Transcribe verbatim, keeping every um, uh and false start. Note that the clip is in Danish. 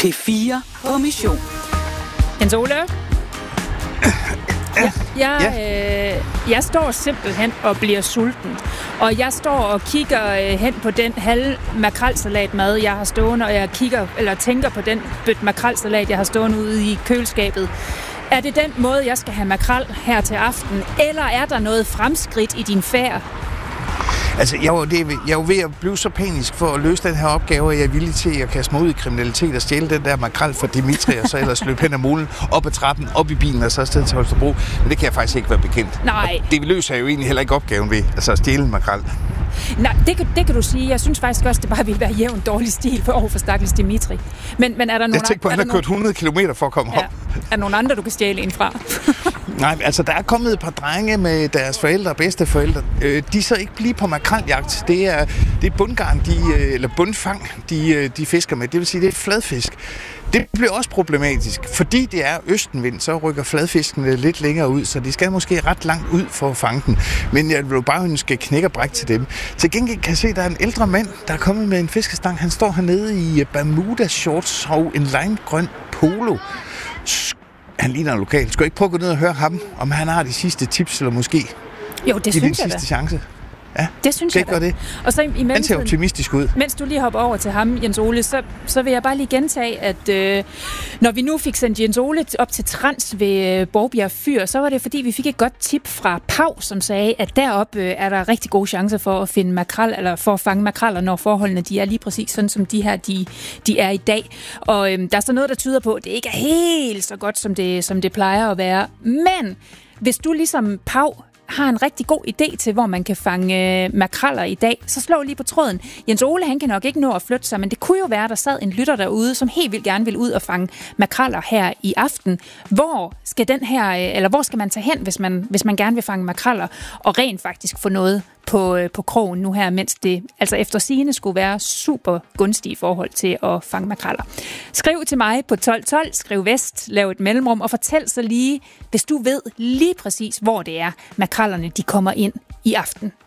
P fire på mission. Jens Ole? Jeg, jeg, ja. øh, jeg står simpelthen og bliver sulten. Og jeg står og kigger øh, hen på den halve makrelsalatmad, jeg har stående, og jeg kigger eller tænker på den bøtte makrelsalat, jeg har stående ude i køleskabet. Er det den måde, jeg skal have makrel her til aften, eller er der noget fremskridt i din færd? Altså, jeg er, jo, det, jeg er jo ved at blive så panisk for at løse den her opgave, at jeg er villig til at kaste mig ud i kriminalitet og stjæle den der makrel fra Dimitri, og så ellers løbe hen ad mulen, op ad trappen, op i bilen, og så afsted til Holstebro. Men det kan jeg faktisk ikke være bekendt. Nej. Og det løser jo egentlig heller ikke opgaven ved, altså at stjæle en makrel. Nej, det kan, det kan du sige. Jeg synes faktisk også, det bare ville være jævn dårlig stil for over for stakkels Dimitri. Men, men er der nogen... Jeg tænker på, at han har kørt hundrede kilometer for at komme ja. op. Er der nogen andre, du kan stjæle en fra? Nej, altså der er kommet et par drenge med deres forældre og bedsteforældre. Øh, de er så ikke lige på makreljagt. Det er, det er bundgarn, de, eller bundfang, de, de fisker med. Det vil sige, det er fladfisk. Det bliver også problematisk, fordi det er østenvind, så rykker fladfiskene lidt længere ud, så de skal måske ret langt ud for at fange den. Men jeg vil bare ønske knæk og bræk til dem. Til gengæld kan jeg se, at der er en ældre mand, der er kommet med en fiskestang. Han står hernede i Bermuda shorts og en limegrøn polo. Han ligner en lokal. Skal jeg ikke prøve at gå ned og høre ham, om han har de sidste tips, eller måske jo, det synes jeg sidste da. chance? Ja, det synes jeg da. Det. Og så i han ser optimistisk ud. Mens du lige hopper over til ham, Jens Ole, så, så vil jeg bare lige gentage, at øh, når vi nu fik sendt Jens Ole op til Trans ved øh, Borgbjerg Fyr, så var det fordi, vi fik et godt tip fra Pau, som sagde, at deroppe øh, er der rigtig gode chancer for at finde makrel, eller for at fange makreller, når forholdene de er lige præcis sådan, som de her de, de er i dag. Og øh, der er så noget, der tyder på, at det ikke er helt så godt, som det, som det plejer at være. Men hvis du ligesom Pau har en rigtig god idé til, hvor man kan fange øh, makreller i dag, så slå lige på tråden. Jens Ole, han kan nok ikke nå at flytte sig, men det kunne jo være, der sad en lytter derude, som helt vildt gerne vil ud og fange makreller her i aften. Hvor skal den her, øh, eller hvor skal man tage hen, hvis man, hvis man gerne vil fange makreller, og rent faktisk få noget på, øh, på krogen nu her, mens det altså efter sigende skulle være super gunstige i forhold til at fange makreller. Skriv til mig på tolv tolv, skriv vest, lav et mellemrum, og fortæl så lige, hvis du ved lige præcis, hvor det er, makrellerne de kommer ind i aften.